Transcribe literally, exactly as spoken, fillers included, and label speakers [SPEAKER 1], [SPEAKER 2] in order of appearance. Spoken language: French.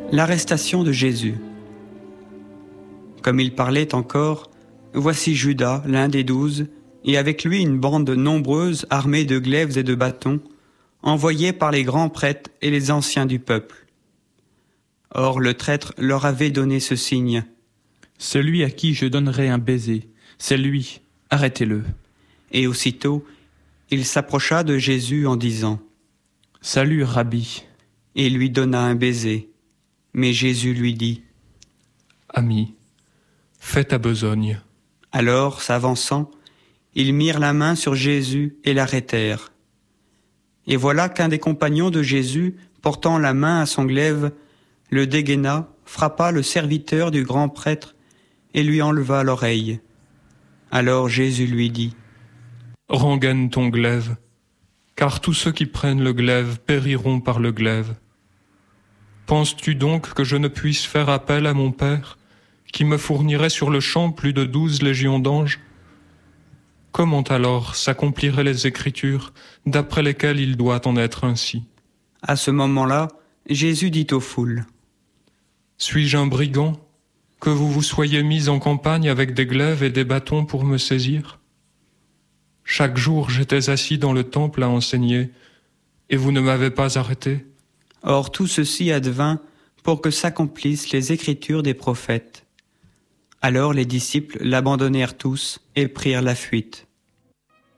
[SPEAKER 1] L'arrestation de Jésus. Comme il parlait encore, voici Judas, l'un des douze, et avec lui une bande nombreuse armée de glaives et de bâtons, envoyés par les grands prêtres et les anciens du peuple. Or le traître leur avait donné ce signe.
[SPEAKER 2] « Celui à qui je donnerai un baiser, c'est lui, arrêtez-le. »
[SPEAKER 1] Et aussitôt, il s'approcha de Jésus en disant «
[SPEAKER 2] Salut, Rabbi !»
[SPEAKER 1] et lui donna un baiser. Mais Jésus lui dit
[SPEAKER 3] « Ami, fais ta besogne. »
[SPEAKER 1] Alors, s'avançant, ils mirent la main sur Jésus et l'arrêtèrent. Et voilà qu'un des compagnons de Jésus, portant la main à son glaive, le dégaina, frappa le serviteur du grand prêtre et lui enleva l'oreille. Alors Jésus lui dit
[SPEAKER 3] « Rengaine ton glaive, car tous ceux qui prennent le glaive périront par le glaive. Penses-tu donc que je ne puisse faire appel à mon Père, qui me fournirait sur le champ plus de douze légions d'anges? Comment alors s'accompliraient les Écritures, d'après lesquelles il doit en être ainsi? »
[SPEAKER 1] À ce moment-là, Jésus dit aux foules
[SPEAKER 3] « Suis-je un brigand, que vous vous soyez mis en campagne avec des glaives et des bâtons pour me saisir? Chaque jour j'étais assis dans le temple à enseigner, et vous ne m'avez pas arrêté. »
[SPEAKER 1] Or tout ceci advint pour que s'accomplissent les Écritures des prophètes. Alors les disciples l'abandonnèrent tous et prirent la fuite.